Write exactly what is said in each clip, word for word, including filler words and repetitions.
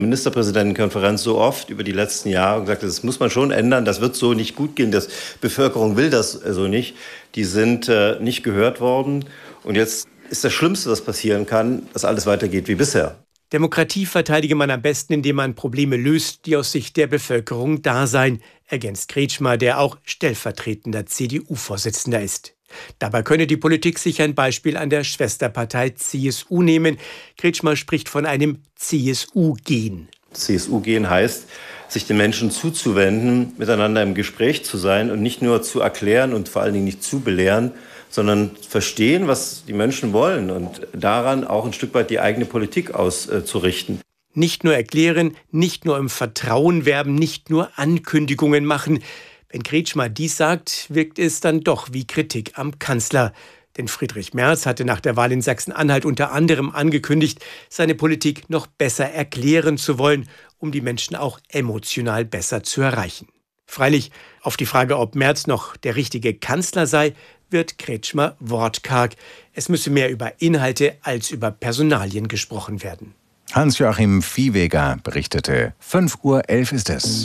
Ministerpräsidentenkonferenz so oft über die letzten Jahre und gesagt, das muss man schon ändern, das wird so nicht gut gehen, die Bevölkerung will das so nicht. Die sind äh, nicht gehört worden und jetzt ist das Schlimmste, was passieren kann, dass alles weitergeht wie bisher. Demokratie verteidige man am besten, indem man Probleme löst, die aus Sicht der Bevölkerung da seien, ergänzt Kretschmer, der auch stellvertretender C D U-Vorsitzender ist. Dabei könne die Politik sich ein Beispiel an der Schwesterpartei C S U nehmen. Kretschmer spricht von einem C S U-Gen. C S U-Gen heißt, sich den Menschen zuzuwenden, miteinander im Gespräch zu sein und nicht nur zu erklären und vor allen Dingen nicht zu belehren, sondern verstehen, was die Menschen wollen und daran auch ein Stück weit die eigene Politik auszurichten. Nicht nur erklären, nicht nur im Vertrauen werben, nicht nur Ankündigungen machen. Wenn Kretschmer dies sagt, wirkt es dann doch wie Kritik am Kanzler. Denn Friedrich Merz hatte nach der Wahl in Sachsen-Anhalt unter anderem angekündigt, seine Politik noch besser erklären zu wollen, um die Menschen auch emotional besser zu erreichen. Freilich, auf die Frage, ob Merz noch der richtige Kanzler sei, wird Kretschmer wortkarg. Es müsse mehr über Inhalte als über Personalien gesprochen werden. Hans-Joachim Viehweger berichtete. fünf Uhr elf ist es.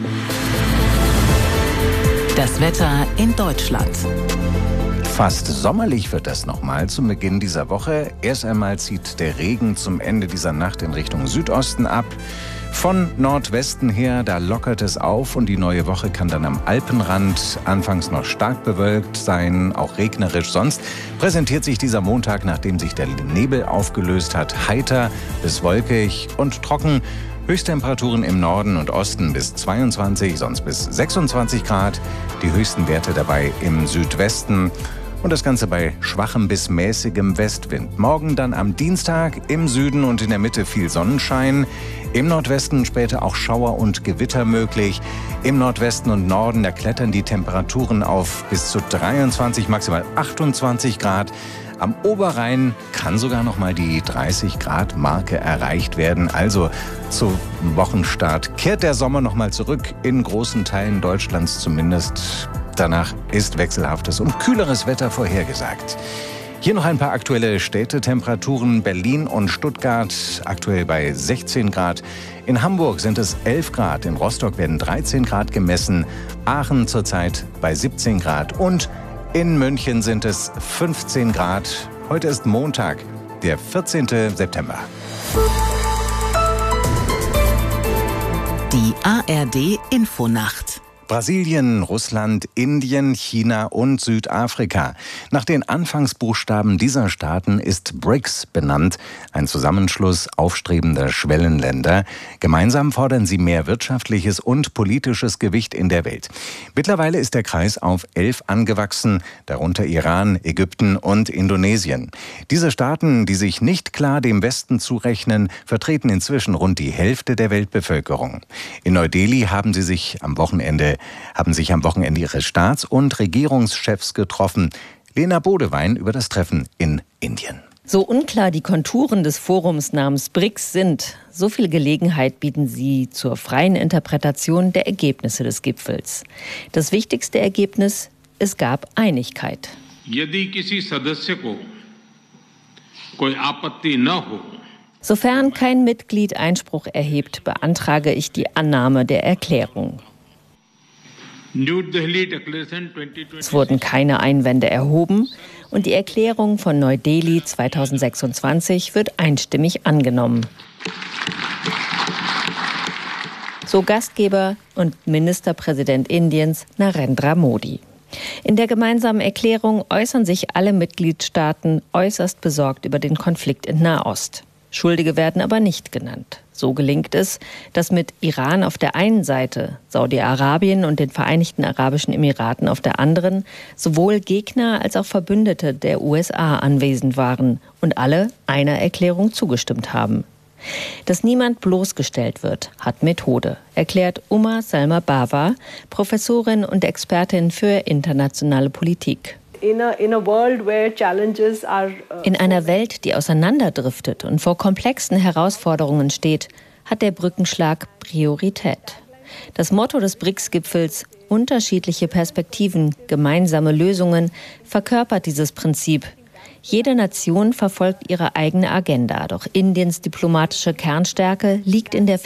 Das Wetter in Deutschland. Fast sommerlich wird das nochmal zum Beginn dieser Woche. Erst einmal zieht der Regen zum Ende dieser Nacht in Richtung Südosten ab. Von Nordwesten her, da lockert es auf und die neue Woche kann dann am Alpenrand anfangs noch stark bewölkt sein, auch regnerisch. Sonst präsentiert sich dieser Montag, nachdem sich der Nebel aufgelöst hat, heiter bis wolkig und trocken. Höchsttemperaturen im Norden und Osten bis zweiundzwanzig, sonst bis sechsundzwanzig Grad. Die höchsten Werte dabei im Südwesten. Und das Ganze bei schwachem bis mäßigem Westwind. Morgen dann am Dienstag im Süden und in der Mitte viel Sonnenschein. Im Nordwesten später auch Schauer und Gewitter möglich. Im Nordwesten und Norden, da klettern die Temperaturen auf bis zu dreiundzwanzig, maximal achtundzwanzig Grad. Am Oberrhein kann sogar noch mal die dreißig Grad Marke erreicht werden. Also zum Wochenstart kehrt der Sommer noch mal zurück, in großen Teilen Deutschlands zumindest. Danach ist wechselhaftes und kühleres Wetter vorhergesagt. Hier noch ein paar aktuelle Städtetemperaturen. Berlin und Stuttgart aktuell bei sechzehn Grad. In Hamburg sind es elf Grad. In Rostock werden dreizehn Grad gemessen. Aachen zurzeit bei siebzehn Grad. Und in München sind es fünfzehn Grad. Heute ist Montag, der vierzehnten September. Die A R D-Infonacht. Brasilien, Russland, Indien, China und Südafrika. Nach den Anfangsbuchstaben dieser Staaten ist B R I C S benannt, ein Zusammenschluss aufstrebender Schwellenländer. Gemeinsam fordern sie mehr wirtschaftliches und politisches Gewicht in der Welt. Mittlerweile ist der Kreis auf elf angewachsen, darunter Iran, Ägypten und Indonesien. Diese Staaten, die sich nicht klar dem Westen zurechnen, vertreten inzwischen rund die Hälfte der Weltbevölkerung. In Neu-Delhi haben sie sich am Wochenende haben sich am Wochenende ihre Staats- und Regierungschefs getroffen. Lena Bodewein über das Treffen in Indien. So unklar die Konturen des Forums namens B R I C S sind, so viel Gelegenheit bieten sie zur freien Interpretation der Ergebnisse des Gipfels. Das wichtigste Ergebnis: es gab Einigkeit. Sofern kein Mitglied Einspruch erhebt, beantrage ich die Annahme der Erklärung. Es wurden keine Einwände erhoben und die Erklärung von Neu-Delhi zweitausendsechsundzwanzig wird einstimmig angenommen. So Gastgeber und Ministerpräsident Indiens Narendra Modi. In der gemeinsamen Erklärung äußern sich alle Mitgliedstaaten äußerst besorgt über den Konflikt in Nahost. Schuldige werden aber nicht genannt. So gelingt es, dass mit Iran auf der einen Seite, Saudi-Arabien und den Vereinigten Arabischen Emiraten auf der anderen sowohl Gegner als auch Verbündete der U S A anwesend waren und alle einer Erklärung zugestimmt haben. Dass niemand bloßgestellt wird, hat Methode, erklärt Uma Salma Bawa, Professorin und Expertin für internationale Politik. In einer Welt, die auseinanderdriftet und vor komplexen Herausforderungen steht, hat der Brückenschlag Priorität. Das Motto des B R I C S-Gipfels, unterschiedliche Perspektiven, gemeinsame Lösungen, verkörpert dieses Prinzip. Jede Nation verfolgt ihre eigene Agenda. Doch Indiens diplomatische Kernstärke liegt in der